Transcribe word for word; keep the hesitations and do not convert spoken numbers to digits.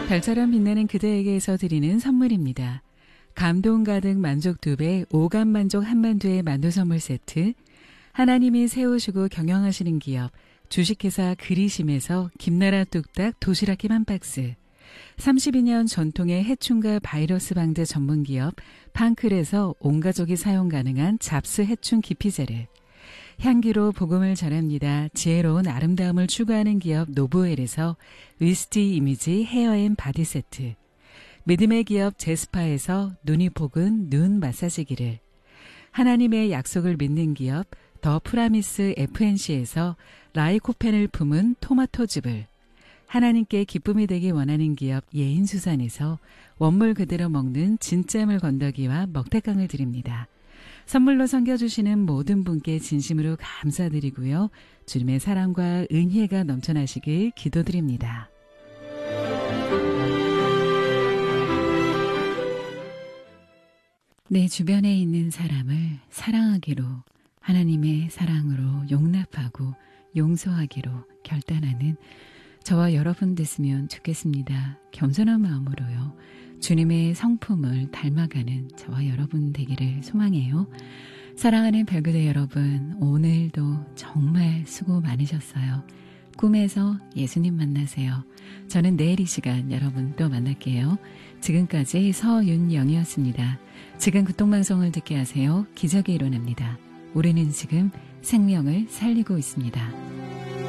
별처럼 빛나는 그대에게서 드리는 선물입니다. 감동 가득 만족 두 배, 오감 만족 한만두의 만두 선물 세트, 하나님이 세우시고 경영하시는 기업, 주식회사 그리심에서 김나라 뚝딱 도시락김 한 박스, 삼십이 년 전통의 해충과 바이러스 방제 전문기업 판클에서 온 가족이 사용 가능한 잡스 해충 기피제를, 향기로 복음을 전합니다. 지혜로운 아름다움을 추구하는 기업 노브웰에서 위스티 이미지 헤어앤 바디 세트, 믿음의 기업 제스파에서 눈이 복은 눈 마사지기를, 하나님의 약속을 믿는 기업 더 프라미스 에프엔씨에서 라이코펜을 품은 토마토즙을, 하나님께 기쁨이 되기 원하는 기업 예인수산에서 원물 그대로 먹는 진짜물 건더기와 먹태깡을 드립니다. 선물로 섬겨주시는 모든 분께 진심으로 감사드리고요. 주님의 사랑과 은혜가 넘쳐나시길 기도드립니다. 내 주변에 있는 사람을 사랑하기로, 하나님의 사랑으로 용납하고 용서하기로 결단하는 저와 여러분 됐으면 좋겠습니다. 겸손한 마음으로요. 주님의 성품을 닮아가는 저와 여러분 되기를 소망해요. 사랑하는 별그대 여러분, 오늘도 정말 수고 많으셨어요. 꿈에서 예수님 만나세요. 저는 내일 이 시간 여러분 또 만날게요. 지금까지 서윤영이었습니다. 지금 극동방송을 듣게 하세요. 기적이 일어납니다. 우리는 지금 생명을 살리고 있습니다.